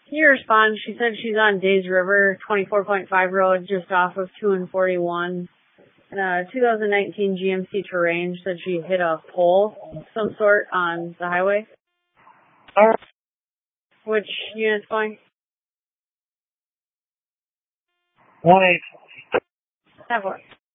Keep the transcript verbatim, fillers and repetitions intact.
Can you respond? She said she's on Days River, twenty-four point five road, just off of two and forty-one. In a two thousand nineteen G M C Terrain, said she hit a pole of some sort on the highway. All right. Which unit's going? one eight. That works.